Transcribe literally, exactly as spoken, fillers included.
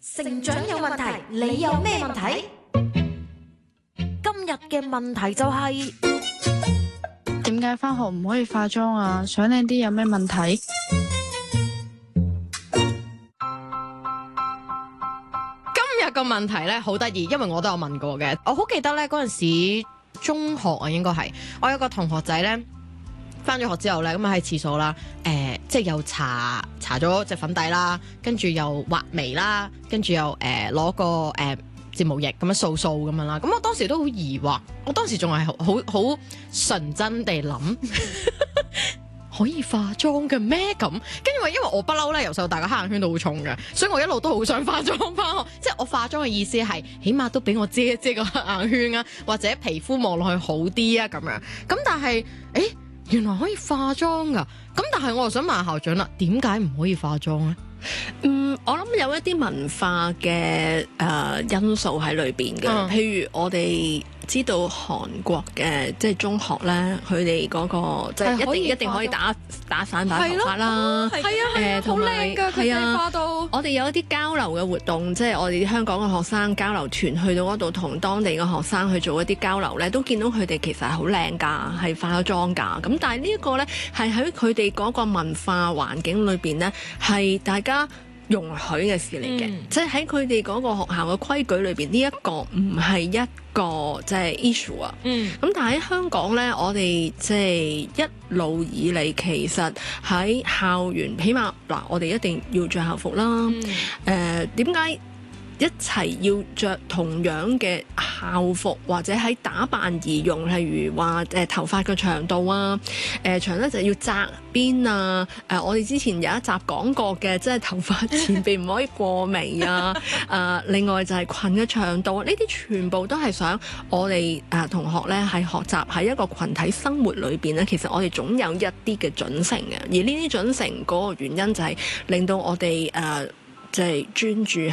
成長有問題，你有咩問題？今日嘅問題就係點解返學唔可以化妝啊？想靚啲有咩問題？ 今日個問題咧好得意，因為我都有問過嘅。我好記得咧嗰陣時中學啊，應該係我有個同學仔咧，返咗學之後咧，咁啊喺廁所啦，誒、呃，即係又搽搽咗隻粉底啦，跟住又畫眉啦，跟住又誒攞、呃、個誒。呃睫毛液咁樣掃掃咁樣啦，咁我當時都好疑惑，我當時仲係好好好純真地諗，可以化妝嘅咩咁？跟住話因為我不嬲咧，由細到大個黑眼圈都好重嘅，所以我一路都好想化妝翻學。即係我化妝嘅意思係，起碼都俾我遮一遮個黑眼圈啊，或者皮膚望落去好啲啊咁樣。咁但係，誒原來可以化妝噶，咁但係我又想問校長啦，點解唔可以化妝咧？ 嗯，我諗有一啲文化嘅誒、呃、因素喺裏邊嘅，嗯、譬如我哋知道韓國嘅即係中學咧，佢哋嗰個即係一定一定可以打打散打頭髮啦，係啊，誒同埋係啊，我哋有一啲交流嘅活動，即係我哋啲香港嘅學生交流團去到嗰度同當地嘅學生去做一啲交流咧，都見到佢哋其實係好靚㗎，係化咗妝㗎。咁但係呢一個咧係喺佢哋嗰個文化環境裏邊咧，係大家容許嘅事嚟嘅，嗯、即係喺佢哋嗰個學校嘅規矩裏邊，呢、這、一個唔係一個即係 issue 啊。嗯，咁但係喺香港咧，我哋即係一路以嚟，其實喺校園，起碼嗱，我哋一定要着校服啦。誒、嗯，點解、呃、一齊要着同樣嘅校服，或者喺打扮而用，例如話誒、呃、頭髮嘅長度啊，誒、呃、長咧就要紮邊啊，誒、呃、我哋之前有一集講過嘅，即係頭髮前邊唔可以過眉啊，誒、呃、另外就係裙嘅長度，呢啲全部都係想我哋誒、呃、同學咧係學習喺一個群體生活裏邊咧，其實我哋總有一啲嘅準繩嘅，而呢啲準繩嗰個原因就係令到我哋誒即係專注